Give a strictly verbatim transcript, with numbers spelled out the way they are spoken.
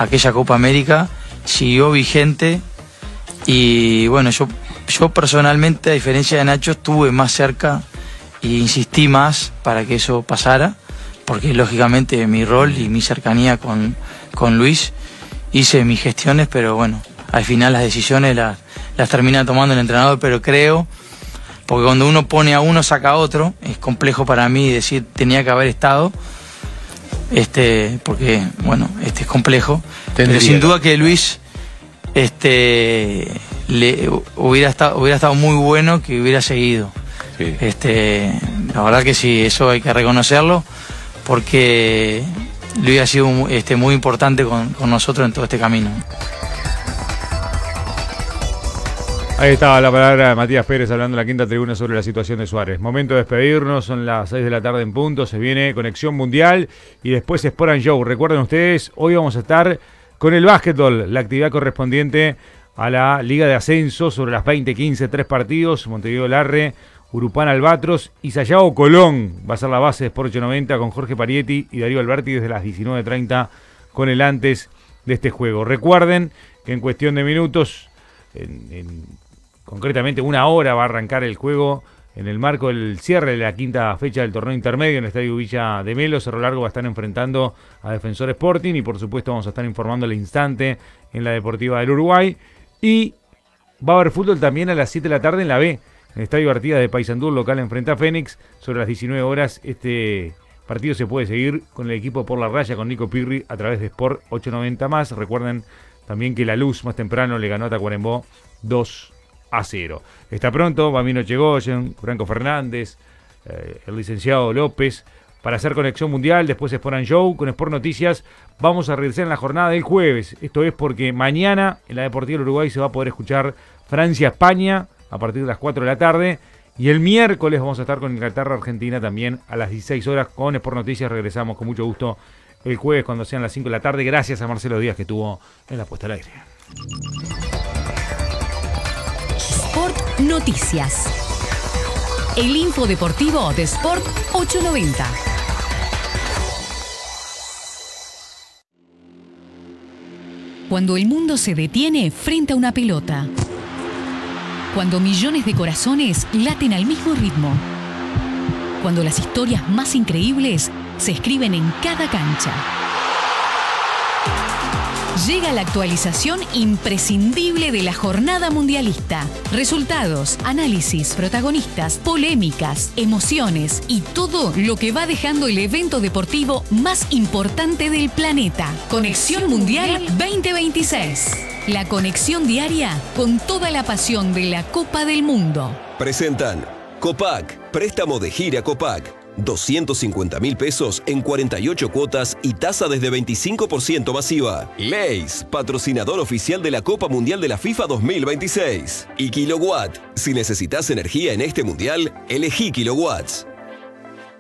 aquella Copa América siguió vigente y bueno, yo, yo personalmente, a diferencia de Nacho, estuve más cerca e insistí más para que eso pasara, porque lógicamente mi rol y mi cercanía con, con Luis, hice mis gestiones, pero bueno, al final las decisiones las, las termina tomando el entrenador, pero creo, porque cuando uno pone a uno saca a otro, es complejo para mí decir tenía que haber estado, este, porque bueno, este es complejo, Tendría. Pero sin duda que Luis este, le, hubiera, estado, hubiera estado muy bueno que hubiera seguido. Sí. Este, la verdad que sí, eso hay que reconocerlo, porque Luis ha sido este, muy importante con, con nosotros en todo este camino. Ahí estaba la palabra de Matías Pérez hablando en la quinta tribuna sobre la situación de Suárez. Momento de despedirnos, son las seis de la tarde en punto, se viene Conexión Mundial y después Sport and Show. Recuerden ustedes, hoy vamos a estar con el básquetbol, la actividad correspondiente a la Liga de Ascenso sobre las veinte quince, tres partidos, Montevideo Larre, Urupán Albatros y Sayago Colón. Va a ser la base de Sport ochocientos noventa con Jorge Parietti y Darío Alberti desde las diecinueve treinta con el antes de este juego. Recuerden que en cuestión de minutos, en, en, concretamente una hora, va a arrancar el juego en el marco del cierre de la quinta fecha del torneo intermedio en el Estadio Villa de Melo. Cerro Largo va a estar enfrentando a Defensor Sporting y por supuesto vamos a estar informando al instante en la Deportiva del Uruguay. Y va a haber fútbol también a las siete de la tarde en la B, en el Estadio Artigas de Paysandú, local enfrenta a Fénix, sobre las diecinueve horas. Este partido se puede seguir con el equipo Por la Raya, con Nico Pirri, a través de Sport ochocientos noventa más. Recuerden también que La Luz más temprano le ganó a Tacuarembó dos a cero. Está pronto Bambino Chegoyen, Franco Fernández, eh, el licenciado López, para hacer Conexión Mundial. Después Sport and Show con Sport Noticias. Vamos a regresar en la jornada del jueves. Esto es porque mañana en la Deportiva del Uruguay se va a poder escuchar Francia-España a partir de las cuatro de la tarde. Y el miércoles vamos a estar con Inglaterra-Argentina también a las dieciséis horas con Sport Noticias. Regresamos con mucho gusto el jueves cuando sean las cinco de la tarde. Gracias a Marcelo Díaz que estuvo en la puesta al aire. Sport Noticias. El info deportivo de Sport ochocientos noventa. Cuando el mundo se detiene frente a una pelota. Cuando millones de corazones laten al mismo ritmo. Cuando las historias más increíbles se escriben en cada cancha. Llega la actualización imprescindible de la jornada mundialista. Resultados, análisis, protagonistas, polémicas, emociones y todo lo que va dejando el evento deportivo más importante del planeta. Conexión Mundial veinte veintiséis. La conexión diaria con toda la pasión de la Copa del Mundo. Presentan Copac, préstamo de gira Copac. doscientos cincuenta mil pesos en cuarenta y ocho cuotas y tasa desde veinticinco por ciento masiva. Leis, patrocinador oficial de la Copa Mundial de la FIFA dos mil veintiséis. Y Kilowatt, si necesitas energía en este mundial, elegí Kilowatts.